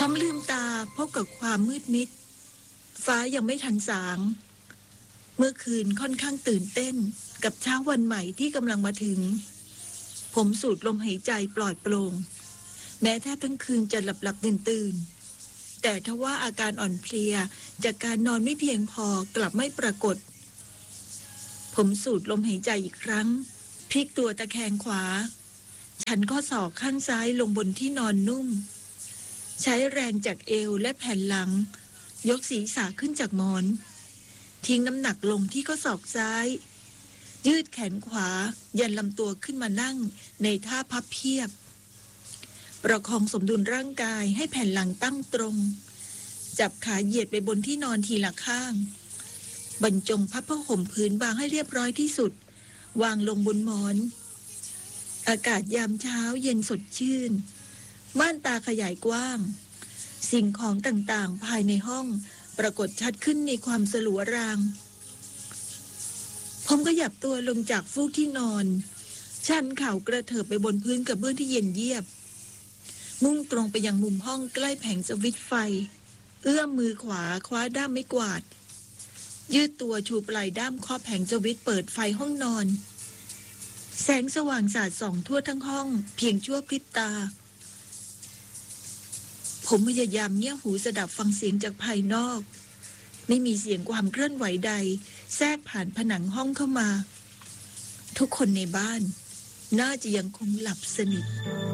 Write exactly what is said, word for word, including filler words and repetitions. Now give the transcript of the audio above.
ผมลืมตาพบกับความมืดมิดฟ้ายังไม่ทันสางเมื่อคืนค่อนข้างตื่นเต้นกับเช้าวันใหม่ที่กำลังมาถึงผมสูดลมหายใจปลอดโปร่งแม้แทบทั้งคืนจะหลับหลับตื่นตื่นแต่ทว่าอาการอ่อนเพลียจากการนอนไม่เพียงพอกลับไม่ปรากฏผมสูดลมหายใจอีกครั้งพลิกตัวตะแคงขวาฉันข้อศอกข้างซ้ายลงบนที่นอนนุ่มใช้แรงจากเอวและแผ่นหลังยกศีรษะขึ้นจากหมอนทิ้งน้ำหนักลงที่ข้อศอกซ้ายยืดแขนขวายันลำตัวขึ้นมานั่งในท่าพับเพียบประคองสมดุลร่างกายให้แผ่นหลังตั้งตรงจับขาเหยียดไปบนที่นอนทีละข้างบรรจงพับผ้าห่มพื้นบางให้เรียบร้อยที่สุดวางลงบนหมอนอากาศยามเช้าเย็นสดชื่นม่านตาขยายกว้างสิ่งของต่างๆภายในห้องปรากฏชัดขึ้นในความสลัวรางผมก็หยับตัวลงจากฟูกที่นอนชันเข่ากระเถิบไปบนพื้นกระเบื้องที่เย็นเยียบมุ่งตรงไปยังมุมห้องใกล้แผงสวิตช์ไฟเอื้อมมือขวาคว้าด้ามไม้กวาดยืดตัวชูปลายด้ามเคาะแผงสวิตช์เปิดไฟห้องนอนแสงสว่างสาดส่องทั่วทั้งห้องเพียงชั่วพริบตาผมพยายามเงี่ยหูสดับฟังเสียงจากภายนอกไม่มีเสียงความเคลื่อนไหวใดแทรกผ่านผนังห้องเข้ามาทุกคนในบ้านน่าจะยังคงหลับสนิท